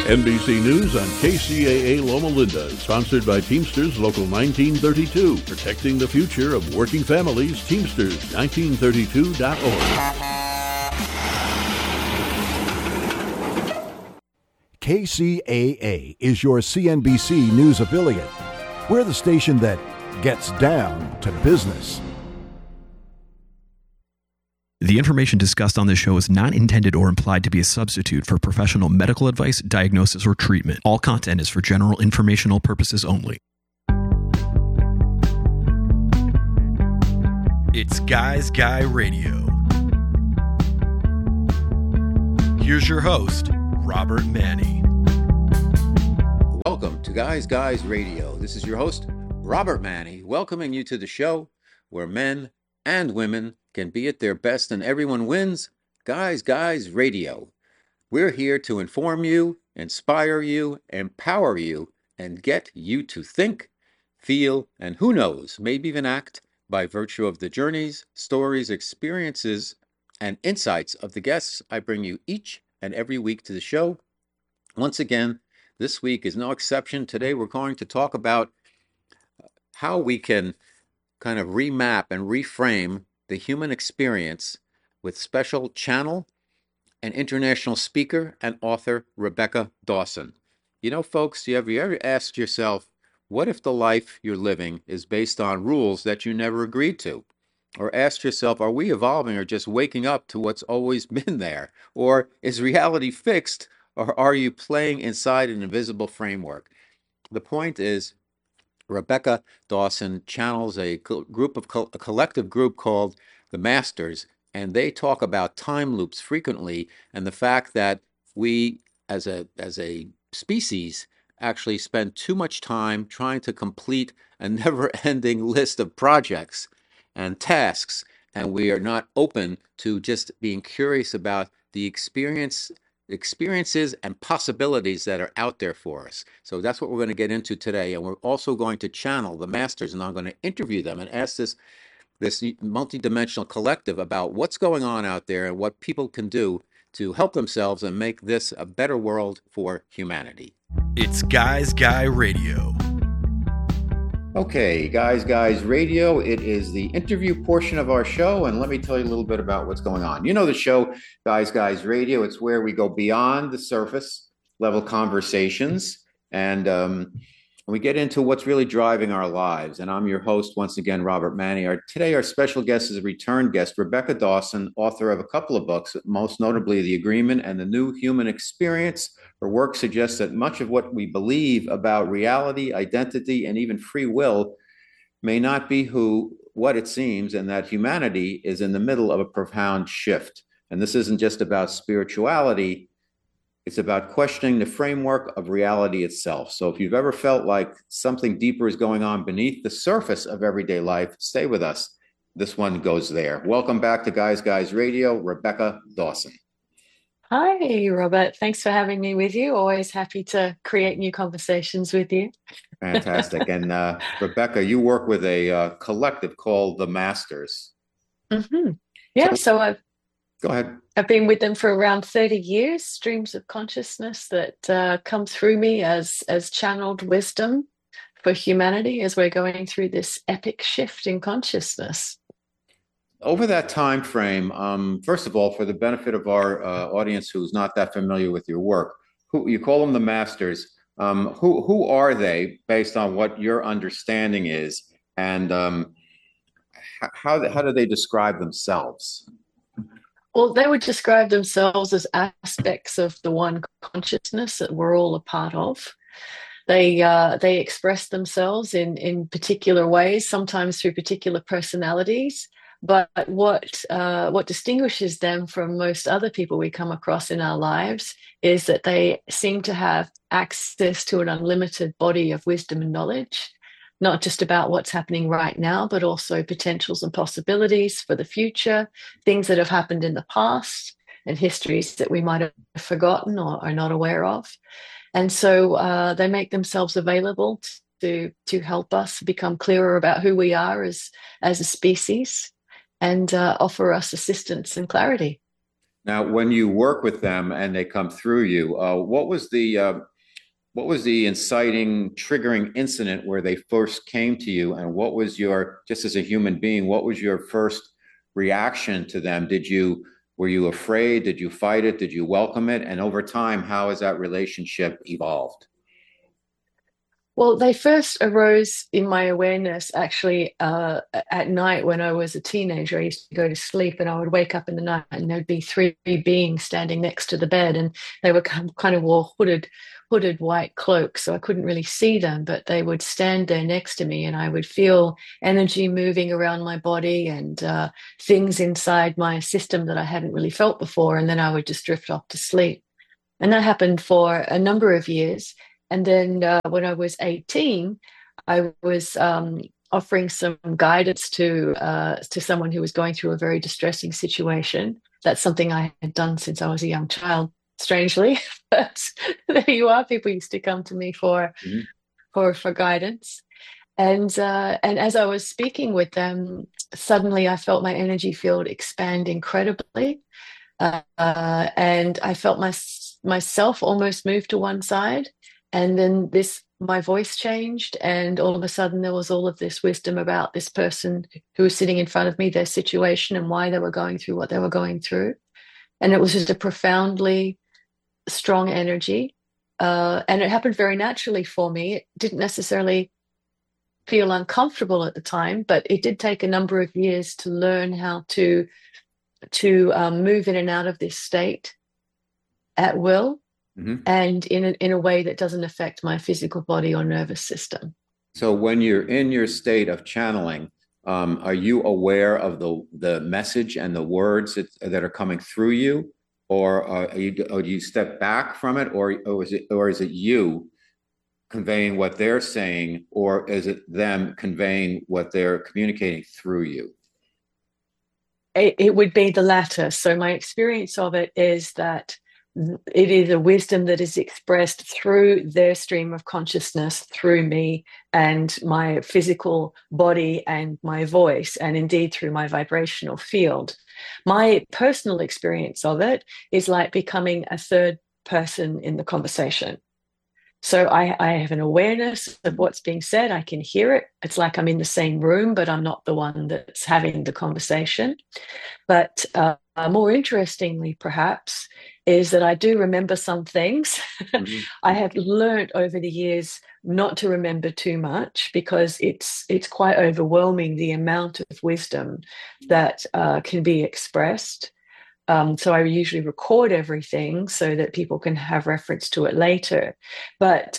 NBC News on KCAA Loma Linda, sponsored by Teamsters Local 1932, protecting the future of working families. Teamsters1932.org. KCAA is your CNBC News affiliate. We're the station that gets down to business. The information discussed on this show is not intended or implied to be a substitute for professional medical advice, diagnosis, or treatment. All content is for general informational purposes only. It's Guys Guy Radio. Here's your host, Robert Manni. Welcome to Guys Guys Radio. This is your host, Robert Manni, welcoming you to the show where men and women can be at their best and everyone wins. Guys Guys Radio. We're here to inform you, inspire you, empower you, and get you to think, feel, and who knows, maybe even act by virtue of the journeys, stories, experiences, and insights of the guests I bring you each and every week to the show. Once again, this week is no exception. Today we're going to talk about how we can kind of remap and reframe the human experience with special channel and international speaker and author Rebecca Dawson. You know, folks, have you ever asked yourself, what if the life you're living is based on rules that you never agreed to? Or asked yourself, are we evolving or just waking up to what's always been there? Or is reality fixed, or are you playing inside an invisible framework? The point is, Rebecca Dawson channels a collective group called the Masters, and they talk about time loops frequently and the fact that we as a species actually spend too much time trying to complete a never-ending list of projects and tasks, and we are not open to just being curious about the experiences and possibilities that are out there for us. So that's what we're going to get into today. And we're also going to channel the Masters, and I'm going to interview them and ask this multidimensional collective about what's going on out there and what people can do to help themselves and make this a better world for humanity. It's Guys Guy Radio. Okay, Guys Radio, it is the interview portion of our show, and let me tell you a little bit about what's going on. You know the show, Guys Radio, it's where we go beyond the surface level conversations, and we get into what's really driving our lives. And I'm your host, once again, Robert Manni. Today, our special guest is a return guest, Rebecca Dawson, author of a couple of books, most notably The Agreement and The New Human Experience. Her work suggests that much of what we believe about reality, identity, and even free will may not be what it seems, and that humanity is in the middle of a profound shift. And this isn't just about spirituality, it's about questioning the framework of reality itself. So if you've ever felt like something deeper is going on beneath the surface of everyday life, stay with us. This one goes there. Welcome back to Guys Radio, Rebecca Dawson. Hi, Robert. Thanks for having me with you. Always happy to create new conversations with you. Fantastic. And Rebecca, you work with a collective called the Masters. Mm-hmm. Yeah, so go ahead. I've been with them for around 30 years, streams of consciousness that come through me as channeled wisdom for humanity as we're going through this epic shift in consciousness. Over that time frame, first of all, for the benefit of our audience who's not that familiar with your work, who you call them the Masters, who are they based on what your understanding is, and how do they describe themselves? Well, they would describe themselves as aspects of the one consciousness that we're all a part of. They express themselves in particular ways, sometimes through particular personalities. But what distinguishes them from most other people we come across in our lives is that they seem to have access to an unlimited body of wisdom and knowledge, not just about what's happening right now, but also potentials and possibilities for the future, things that have happened in the past, and histories that we might have forgotten or are not aware of. And so they make themselves available to help us become clearer about who we are as a species, and offer us assistance and clarity. Now, when you work with them and they come through you, what was the inciting, triggering incident where they first came to you, and what was your, just as a human being, what was your first reaction to them? Were you afraid? Did you fight it? Did you welcome it? And over time, how has that relationship evolved? Well, they first arose in my awareness actually at night when I was a teenager. I used to go to sleep and I would wake up in the night and there'd be three beings standing next to the bed, and they were kind of wore hooded white cloaks, so I couldn't really see them, but they would stand there next to me and I would feel energy moving around my body and things inside my system that I hadn't really felt before, and then I would just drift off to sleep. And that happened for a number of years. And then when I was 18, I was offering some guidance to someone who was going through a very distressing situation. That's something I had done since I was a young child, strangely. But there you are. People used to come to me for guidance. And as I was speaking with them, suddenly I felt my energy field expand incredibly. And I felt myself almost move to one side. And then my voice changed, and all of a sudden there was all of this wisdom about this person who was sitting in front of me, their situation, and why they were going through what they were going through. And it was just a profoundly strong energy. And it happened very naturally for me. It didn't necessarily feel uncomfortable at the time, but it did take a number of years to learn how to move in and out of this state at will. Mm-hmm. And in a way that doesn't affect my physical body or nervous system. So when you're in your state of channeling, are you aware of the message and the words that are coming through you, or do you step back from it, or is it you conveying what they're saying, or is it them conveying what they're communicating through you? It would be the latter. So my experience of it is that it is a wisdom that is expressed through their stream of consciousness, through me and my physical body and my voice, and indeed through my vibrational field. My personal experience of it is like becoming a third person in the conversation. So I have an awareness of what's being said. I can hear it. It's like I'm in the same room, but I'm not the one that's having the conversation. But more interestingly, perhaps, is that I do remember some things. Mm-hmm. I have learned over the years not to remember too much, because it's quite overwhelming, the amount of wisdom that can be expressed. So I usually record everything so that people can have reference to it later. But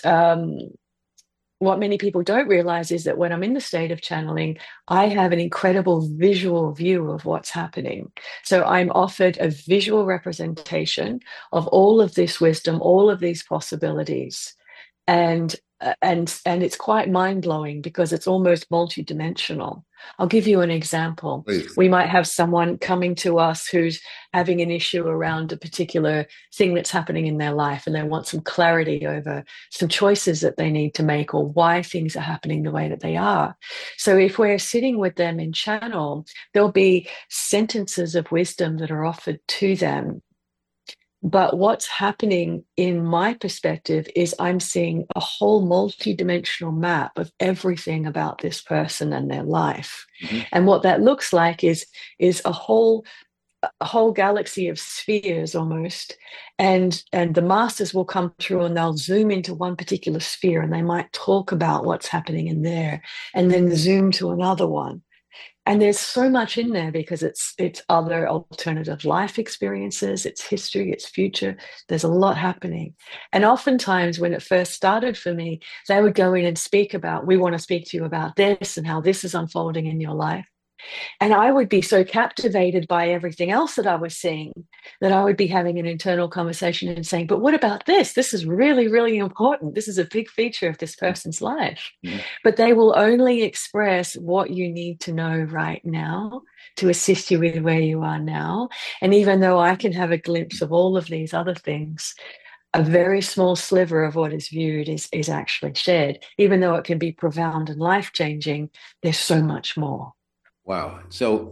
what many people don't realize is that when I'm in the state of channeling, I have an incredible visual view of what's happening. So I'm offered a visual representation of all of this wisdom, all of these possibilities. And it's quite mind-blowing, because it's almost multidimensional. I'll give you an example. Please. We might have someone coming to us who's having an issue around a particular thing that's happening in their life, and they want some clarity over some choices that they need to make, or why things are happening the way that they are. So if we're sitting with them in channel, there'll be sentences of wisdom that are offered to them. But what's happening in my perspective is I'm seeing a whole multi-dimensional map of everything about this person and their life. Mm-hmm. And what that looks like is a whole galaxy of spheres almost. And the masters will come through and they'll zoom into one particular sphere, and they might talk about what's happening in there, and then zoom to another one. And there's so much in there, because it's other alternative life experiences, it's history, it's future. There's a lot happening. And oftentimes when it first started for me, they would go in and speak about, we want to speak to you about this and how this is unfolding in your life. And I would be so captivated by everything else that I was seeing that I would be having an internal conversation and saying, but what about this? This is really, really important. This is a big feature of this person's life. Mm-hmm. But they will only express what you need to know right now to assist you with where you are now. And even though I can have a glimpse of all of these other things, a very small sliver of what is viewed is actually shared. Even though it can be profound and life-changing, there's so much more. Wow. So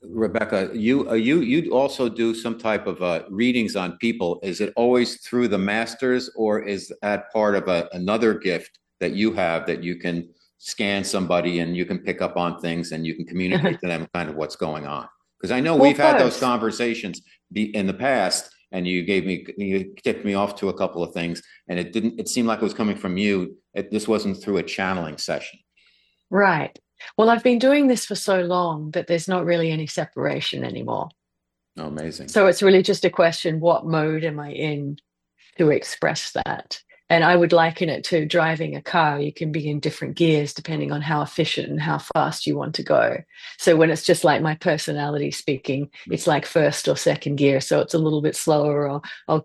Rebecca, you also do some type of readings on people. Is it always through the masters, or is that part of another gift that you have that you can scan somebody and you can pick up on things and you can communicate to them kind of what's going on? Because I know we've had those conversations in the past, and you tipped me off to a couple of things, and it seemed like it was coming from you. This wasn't through a channeling session. Right. Well, I've been doing this for so long that there's not really any separation anymore. Oh, amazing. So it's really just a question, what mode am I in to express that? And I would liken it to driving a car. You can be in different gears depending on how efficient and how fast you want to go. So when it's just like my personality speaking, it's like first or second gear. So it's a little bit slower, or I'll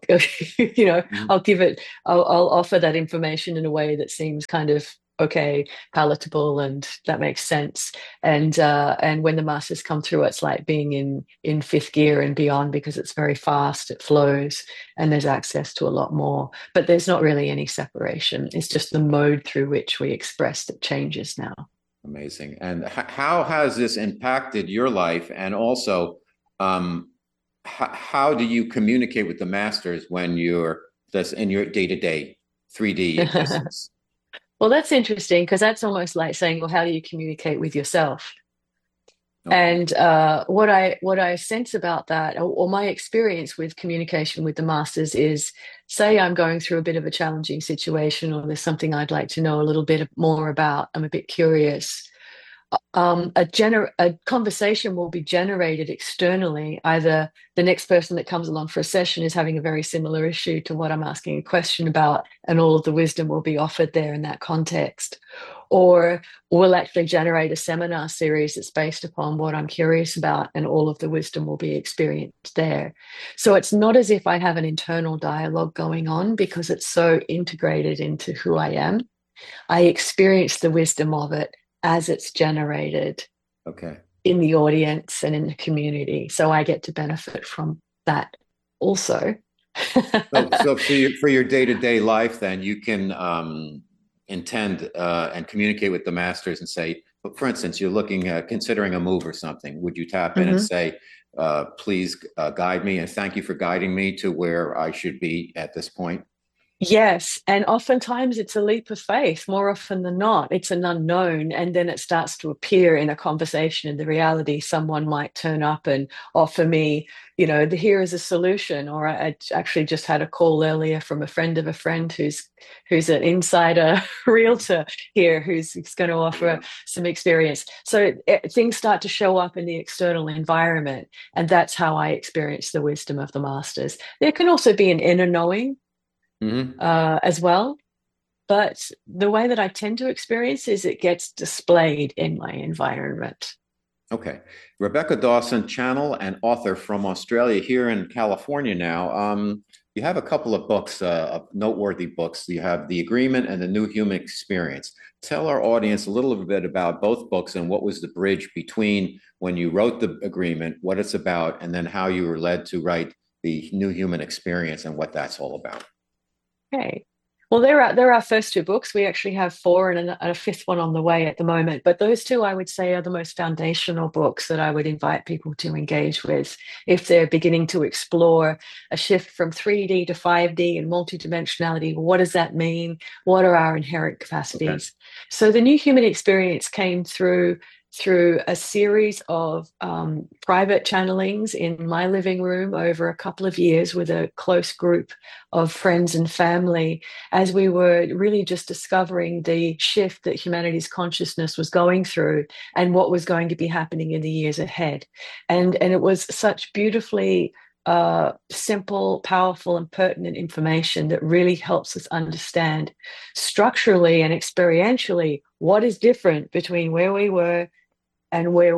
I'll offer that information in a way that seems kind of okay, palatable, and that makes sense. And when the masters come through, it's like being in fifth gear and beyond, because it's very fast, it flows, and there's access to a lot more. But there's not really any separation. It's just the mode through which we express that changes now. Amazing. And how has this impacted your life? And also, how do you communicate with the masters when you're just in your day-to-day 3D existence? Well, that's interesting, because that's almost like saying, well, how do you communicate with yourself? Okay. And what I sense about that, or my experience with communication with the masters, is, say I'm going through a bit of a challenging situation, or there's something I'd like to know a little bit more about, I'm a bit curious. A conversation will be generated externally. Either the next person that comes along for a session is having a very similar issue to what I'm asking a question about, and all of the wisdom will be offered there in that context. Or we'll actually generate a seminar series that's based upon what I'm curious about, and all of the wisdom will be experienced there. So it's not as if I have an internal dialogue going on, because it's so integrated into who I am. I experience the wisdom of it as it's generated in the audience and in the community. So I get to benefit from that also. So for your day-to-day life, then you can intend and communicate with the masters and say, for instance, you're looking at considering a move or something. Would you tap in and say, please guide me, and thank you for guiding me to where I should be at this point? Yes. And oftentimes it's a leap of faith. More often than not, it's an unknown. And then it starts to appear in a conversation. In the reality, someone might turn up and offer me, here is a solution. Or I actually just had a call earlier from a friend of a friend who's an insider realtor here, who's going to offer some experience. So things start to show up in the external environment. And that's how I experience the wisdom of the masters. There can also be an inner knowing. As well. But the way that I tend to experience is it gets displayed in my environment. Okay. Rebecca Dawson, channel and author from Australia, here in California now. You have a couple of books, noteworthy books. You have The Agreement and The New Human Experience. Tell our audience a little bit about both books, and what was the bridge between when you wrote The Agreement, what it's about, and then how you were led to write The New Human Experience and what that's all about. Okay. Well, there are our first two books. We actually have 4 and a fifth one on the way at the moment. But those two, I would say, are the most foundational books that I would invite people to engage with if they're beginning to explore a shift from 3D to 5D and multidimensionality. What does that mean? What are our inherent capacities? Okay. So the New Human Experience came through a series of private channelings in my living room over a couple of years with a close group of friends and family, as we were really just discovering the shift that humanity's consciousness was going through and what was going to be happening in the years ahead. And it was such beautifully simple, powerful, and pertinent information that really helps us understand structurally and experientially what is different between where we were and where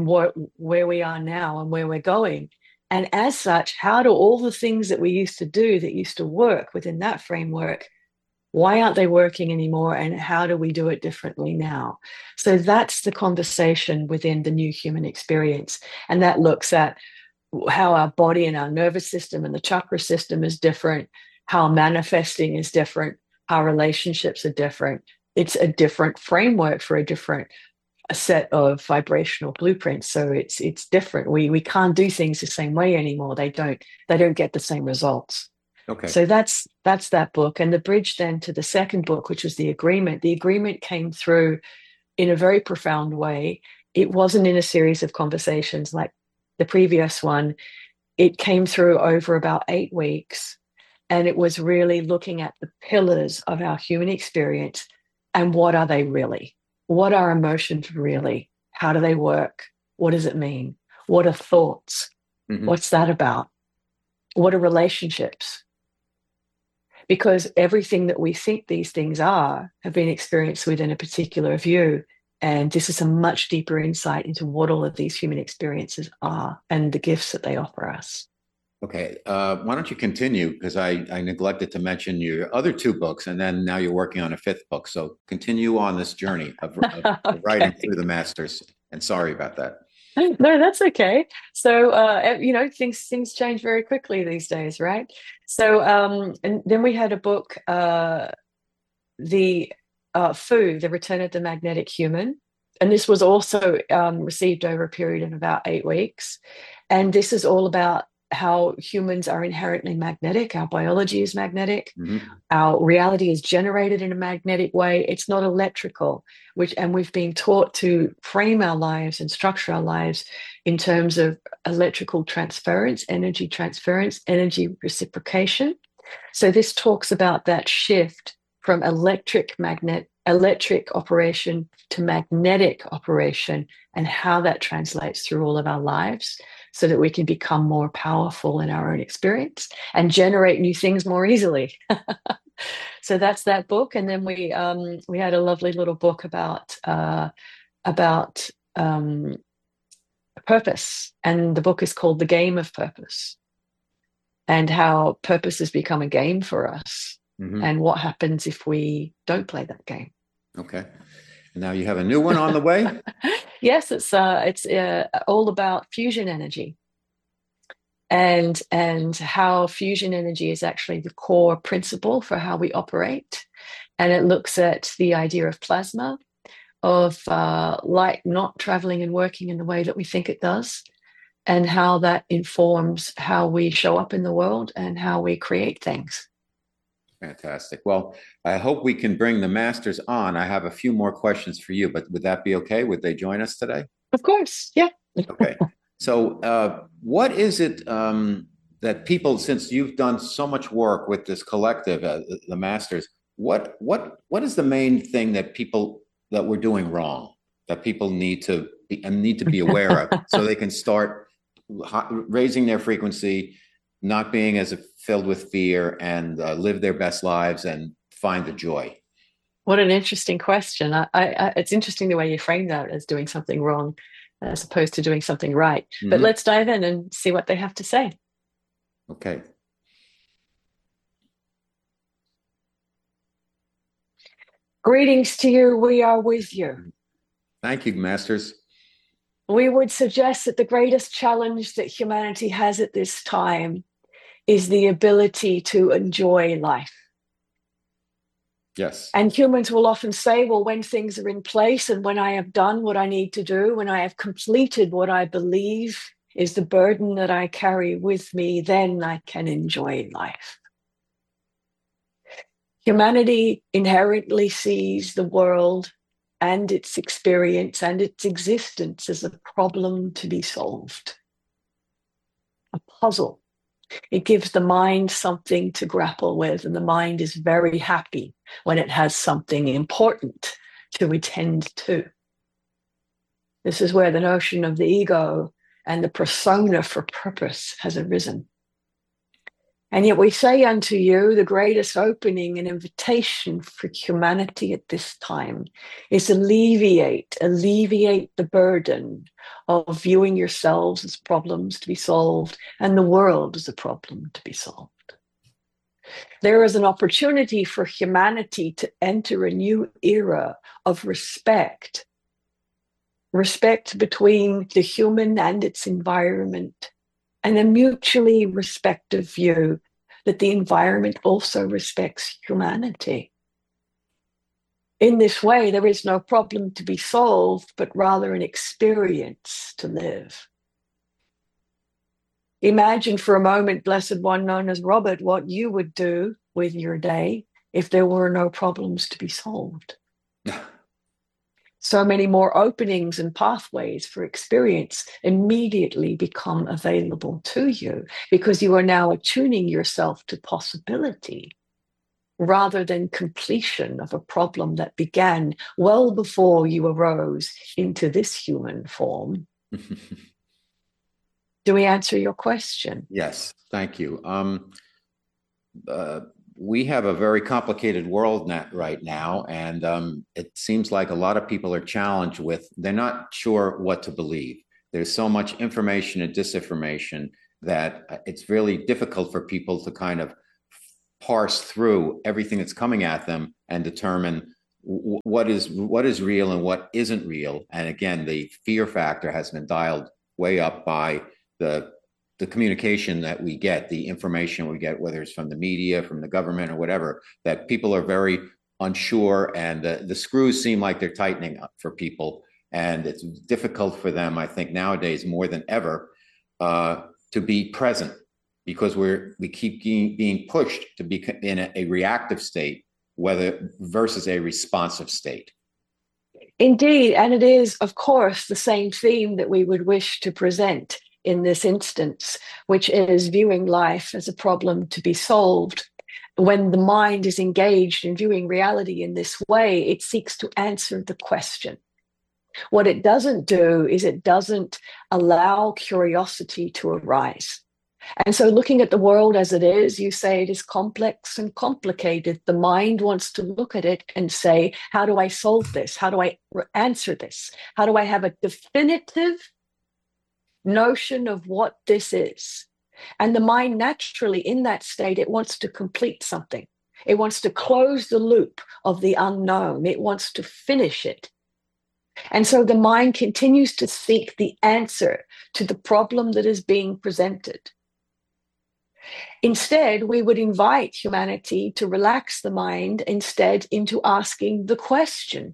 we are now and where we're going. And as such, how do all the things that we used to do that used to work within that framework, why aren't they working anymore? And how do we do it differently now? So that's the conversation within the New Human Experience. And that looks at how our body and our nervous system and the chakra system is different, how manifesting is different, how relationships are different. It's a different framework for a different a set of vibrational blueprints. So it's different. We can't do things the same way anymore. They don't get the same results. Okay. So that's that book. And the bridge then to the second book, which was The Agreement. The Agreement came through in a very profound way. It wasn't in a series of conversations like the previous one. It came through over about 8 weeks. And it was really looking at the pillars of our human experience and what are they really? What are emotions really? How do they work? What does it mean? What are thoughts? Mm-hmm. What's that about? What are relationships? Because everything that we think these things are have been experienced within a particular view. And this is a much deeper insight into what all of these human experiences are and the gifts that they offer us. Okay. Why don't you continue? Because I neglected to mention your other 2 books, and then now you're working on a 5th book. So continue on this journey of Okay. writing through the masters. And sorry about that. No, that's okay. So, things change very quickly these days, right? So, and then we had a book, The Fu, The Return of the Magnetic Human. And this was also received over a period of about 8 weeks. And this is all about how humans are inherently magnetic. Our biology is magnetic. Mm-hmm. Our reality is generated in a magnetic way. It's not electrical, and we've been taught to frame our lives and structure our lives in terms of electrical transference, energy reciprocation. So this talks about that shift from electric operation to magnetic operation and how that translates through all of our lives, so that we can become more powerful in our own experience and generate new things more easily. So that's that book. And then we had a lovely little book about purpose. And the book is called The Game of Purpose, and how purpose has become a game for us. Mm-hmm. And what happens if we don't play that game. Okay. And now you have a new one on the way? Yes, it's all about fusion energy, and how fusion energy is actually the core principle for how we operate. And it looks at the idea of plasma, of light not traveling and working in the way that we think it does, and how that informs how we show up in the world and how we create things. Fantastic. Well, I hope we can bring the masters on. I have a few more questions for you, but would that be okay? Would they join us today? Of course. Yeah. Okay. So what is it that people, since you've done so much work with this collective, the masters, what is the main thing that we're doing wrong, that people need to be aware of so they can start raising their frequency, not being as filled with fear, and live their best lives and find the joy? What an interesting question. It's interesting the way you frame that as doing something wrong as opposed to doing something right. Mm-hmm. But let's dive in and see what they have to say. Okay. Greetings to you. We are with you. Thank you, masters. We would suggest that the greatest challenge that humanity has at this time is the ability to enjoy life. Yes. And humans will often say, well, when things are in place and when I have done what I need to do, when I have completed what I believe is the burden that I carry with me, then I can enjoy life. Humanity inherently sees the world and its experience and its existence as a problem to be solved, a puzzle. It gives the mind something to grapple with, and the mind is very happy when it has something important to attend to. This is where the notion of the ego and the persona for purpose has arisen. And yet we say unto you, the greatest opening and invitation for humanity at this time is alleviate the burden of viewing yourselves as problems to be solved and the world as a problem to be solved. There is an opportunity for humanity to enter a new era of respect between the human and its environment, and a mutually respective view that the environment also respects humanity. In this way, there is no problem to be solved, but rather an experience to live. Imagine for a moment, Blessed One known as Robert, what you would do with your day if there were no problems to be solved. So many more openings and pathways for experience immediately become available to you because you are now attuning yourself to possibility rather than completion of a problem that began well before you arose into this human form. Do we answer your question? Yes, thank you. We have a very complicated world right now, and it seems like a lot of people are challenged with, they're not sure what to believe. There's so much information and disinformation that it's really difficult for people to kind of parse through everything that's coming at them and determine what is real and what isn't real. And again, the fear factor has been dialed way up by the communication that we get, the information we get, whether it's from the media, from the government, or whatever, that people are very unsure, and the screws seem like they're tightening up for people. And it's difficult for them, I think, nowadays more than ever, to be present, because we keep being pushed to be in a reactive state, versus a responsive state. Indeed, and it is, of course, the same theme that we would wish to present in this instance, which is viewing life as a problem to be solved. When the mind is engaged in viewing reality in this way, it seeks to answer the question. What it doesn't do is it doesn't allow curiosity to arise. And so looking at the world as it is, you say it is complex and complicated. The mind wants to look at it and say, how do I solve this? How do I answer this? How do I have a definitive notion of what this is? And the mind naturally in that state, it wants to complete something. It wants to close the loop of the unknown. It wants to finish it. And so the mind continues to seek the answer to the problem that is being presented. Instead, we would invite humanity to relax the mind instead into asking the question.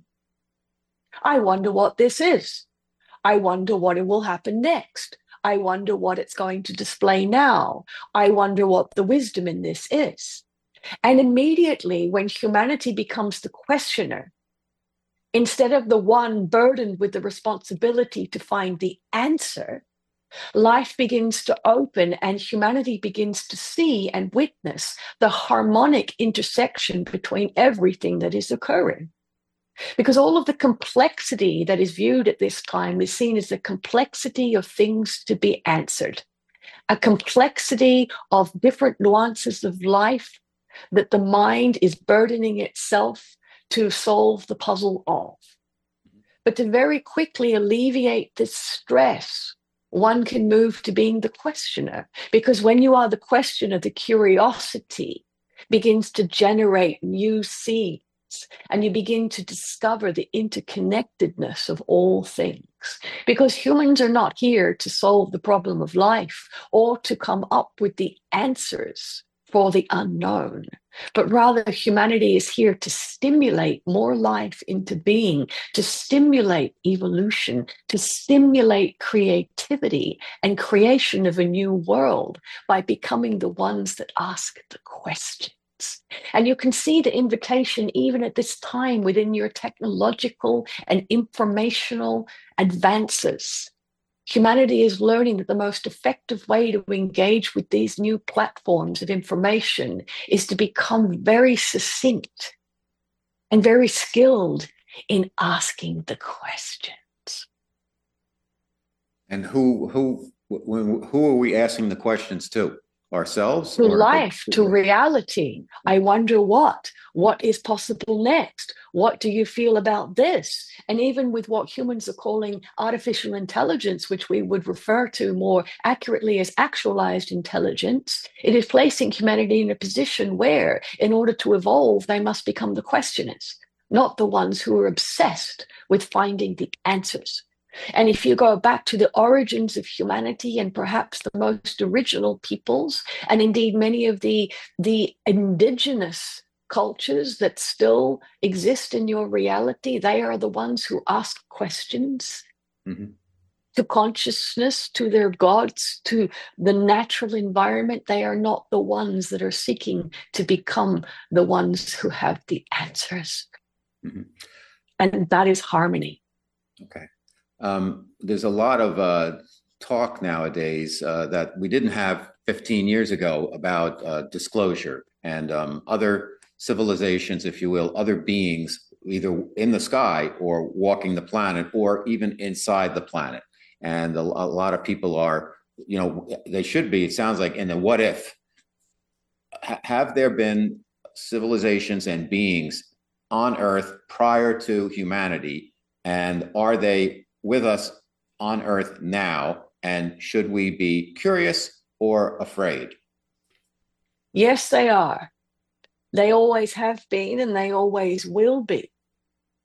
I wonder what this is. I wonder what it will happen next. I wonder what it's going to display now. I wonder what the wisdom in this is. And immediately when humanity becomes the questioner, instead of the one burdened with the responsibility to find the answer, life begins to open and humanity begins to see and witness the harmonic intersection between everything that is occurring. Because all of the complexity that is viewed at this time is seen as the complexity of things to be answered, a complexity of different nuances of life that the mind is burdening itself to solve the puzzle of. But to very quickly alleviate this stress, one can move to being the questioner, because when you are the questioner, the curiosity begins to generate new seeds, and you begin to discover the interconnectedness of all things. Because humans are not here to solve the problem of life or to come up with the answers for the unknown, but rather humanity is here to stimulate more life into being, to stimulate evolution, to stimulate creativity and creation of a new world by becoming the ones that ask the questions. And you can see the invitation even at this time within your technological and informational advances. Humanity is learning that the most effective way to engage with these new platforms of information is to become very succinct and very skilled in asking the questions. And who are we asking the questions to? Ourselves? To life, to reality. I wonder what is possible next? What do you feel about this? And even with what humans are calling artificial intelligence, which we would refer to more accurately as actualized intelligence, it is placing humanity in a position where, in order to evolve, they must become the questioners, not the ones who are obsessed with finding the answers. And if you go back to the origins of humanity and perhaps the most original peoples, and indeed many of the indigenous cultures that still exist in your reality, they are the ones who ask questions to consciousness, to their gods, to the natural environment. They are not the ones that are seeking to become the ones who have the answers. And that is harmony. Okay. There's a lot of talk nowadays that we didn't have 15 years ago about disclosure and other civilizations, if you will, other beings, either in the sky or walking the planet or even inside the planet. And a lot of people are, they should be, it sounds like, in the what if. Have there been civilizations and beings on Earth prior to humanity? And are they with us on Earth now? And should we be curious or afraid? Yes, they are. They always have been, and they always will be.